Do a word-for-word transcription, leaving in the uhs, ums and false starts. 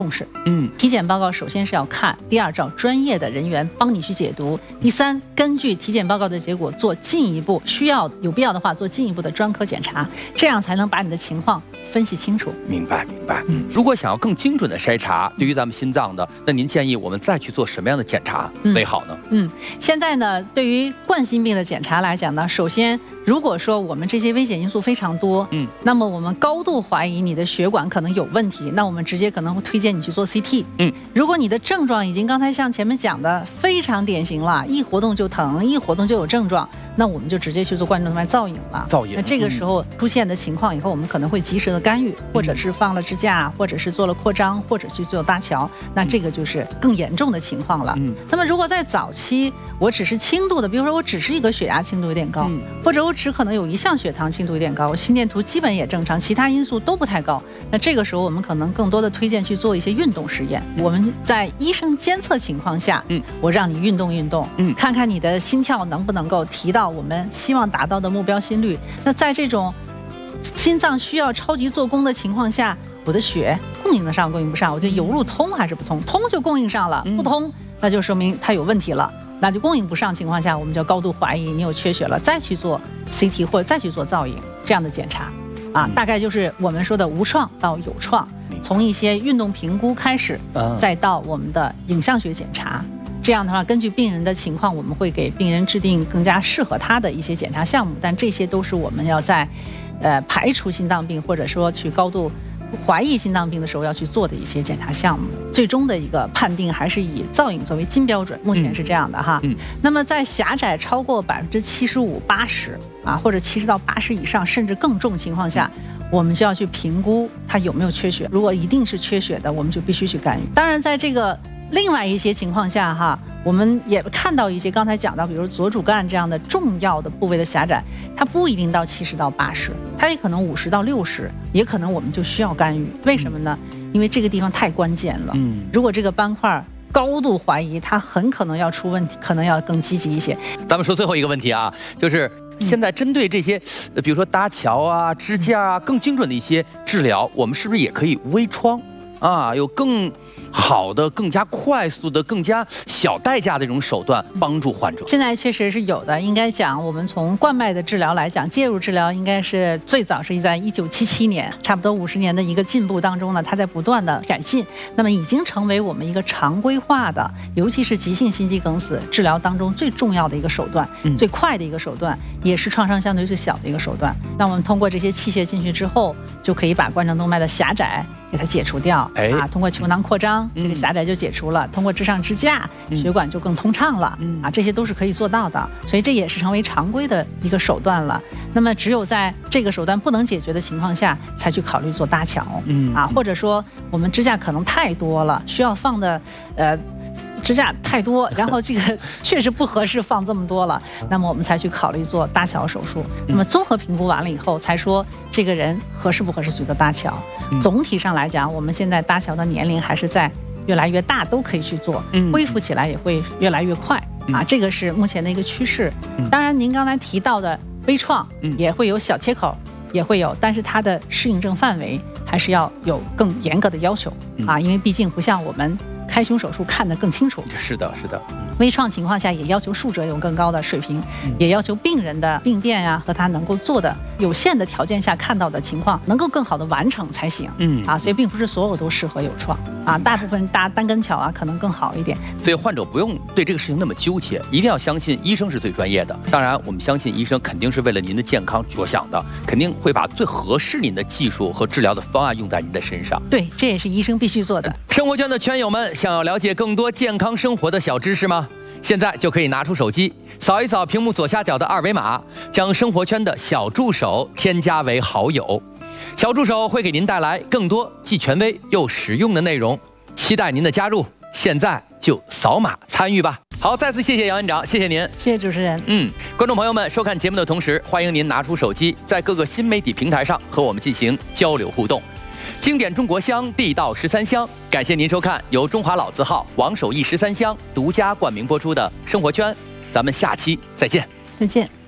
重视。 嗯， 体检报告首先是要看，第二找专业的人员帮你去解读，第三根据体检报告的结果做进一步需要有必要的话做进一步的专科检查，这样才能把你的情况分析清楚。 明白明白。嗯，如果想要更精准的筛查，对于咱们心脏的，那您建议我们再去做什么样的检查为好呢？ 嗯，现在呢，对于冠心病的检查来讲呢，首先如果说我们这些危险因素非常多，嗯，那么我们高度怀疑你的血管可能有问题，那我们直接可能会推荐你去做 C T。嗯，如果你的症状已经刚才像前面讲的非常典型了，一活动就疼，一活动就有症状，那我们就直接去做冠状动脉造影了。 造影， 那这个时候出现的情况以后，我们可能会及时的干预，或者是放了支架，或者是做了扩张，或者去做搭桥，那这个就是更严重的情况了。嗯，那么如果在早期，我只是轻度的，比如说我只是一个血压轻度有点高，嗯、或者我只可能有一项血糖轻度有点高，我心电图基本也正常，其他因素都不太高，那这个时候我们可能更多的推荐去做一些运动实验。嗯、我们在医生监测情况下，嗯，我让你运动运动，嗯，看看你的心跳能不能够提到我们希望达到的目标心率。那在这种心脏需要超级做工的情况下，我的血供应得上供应不上，我就油路通还是不通？通就供应上了，不通那就说明它有问题了，那就供应不上情况下，我们就高度怀疑你有缺血了，再去做 C T 或者再去做造影这样的检查啊，大概就是我们说的无创到有创，从一些运动评估开始，再到我们的影像学检查。这样的话，根据病人的情况，我们会给病人制定更加适合他的一些检查项目，但这些都是我们要在呃排除心脏病或者说去高度怀疑心脏病的时候要去做的一些检查项目。最终的一个判定还是以造影作为金标准，目前是这样的哈。嗯，那么在狭窄超过百分之七十五、八十啊，或者七十到八十以上，甚至更重情况下，我们就要去评估他有没有缺血。如果一定是缺血的，我们就必须去干预。当然，在这个另外一些情况下哈，我们也看到一些刚才讲到，比如左主干这样的重要的部位的狭窄，它不一定到七十到八十，它也可能五十到六十，也可能我们就需要干预。为什么呢？因为这个地方太关键了。嗯，如果这个斑块高度怀疑，它很可能要出问题，可能要更积极一些。 咱们说最后一个问题啊，就是现在针对这些，比如说搭桥啊、支架啊，更精准的一些治疗，我们是不是也可以微创？啊，有更好的、更加快速的、更加小代价的这种手段帮助患者。 现在确实是有的，应该讲，我们从冠脉的治疗来讲，介入治疗应该是最早是在一九七七年，差不多五十年的一个进步当中呢，它在不断的改进，那么已经成为我们一个常规化的，尤其是急性心肌梗死治疗当中最重要的一个手段，嗯、最快的一个手段，也是创伤相对最小的一个手段。那我们通过这些器械进去之后，就可以把冠状动脉的狭窄给它解除掉。哎、啊，通过球囊扩张，这个狭窄就解除了；通过支上支架，血管就更通畅了。嗯、啊，这些都是可以做到的，所以这也是成为常规的一个手段了。那么，只有在这个手段不能解决的情况下，才去考虑做搭桥。嗯，啊，或者说我们支架可能太多了，需要放的呃。支架太多，然后这个确实不合适放这么多了，那么我们才去考虑做搭桥手术。那么综合评估完了以后，才说这个人合适不合适去做搭桥。总体上来讲，我们现在搭桥的年龄还是在越来越大，都可以去做，恢复起来也会越来越快啊，这个是目前的一个趋势。当然，您刚才提到的微创也会有小切口，也会有，但是它的适应症范围还是要有更严格的要求啊，因为毕竟不像我们开胸手术看得更清楚。 是的，是的。 微创情况下也要求术者有更高的水平，嗯、也要求病人的病变呀、啊、和他能够做的有限的条件下看到的情况能够更好的完成才行。嗯啊，所以并不是所有都适合有创啊，大部分搭单根桥啊可能更好一点。 所以患者不用对这个事情那么纠结，一定要相信医生是最专业的。当然，我们相信医生肯定是为了您的健康着想的，肯定会把最合适您的技术和治疗的方案用在您的身上。 对，这也是医生必须做的。 生活圈的圈友们，想要了解更多健康生活的小知识吗？现在就可以拿出手机，扫一扫屏幕左下角的二维码，将生活圈的小助手添加为好友。小助手会给您带来更多既权威又实用的内容，期待您的加入。现在就扫码参与吧。好，再次谢谢杨院长，谢谢您， 谢谢主持人。 嗯，观众朋友们，收看节目的同时，欢迎您拿出手机，在各个新媒体平台上和我们进行交流互动。经典中国香，地道十三香。感谢您收看由中华老字号王守义十三香独家冠名播出的《生活圈》，咱们下期再见。 再见。